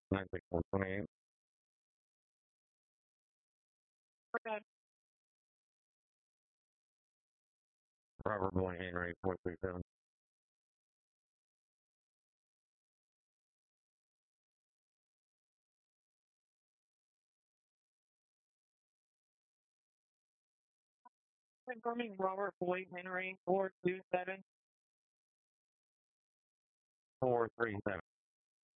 96428. Okay. Robert Boy Henry 437. Confirming Robert Boyd Henry 427. 437.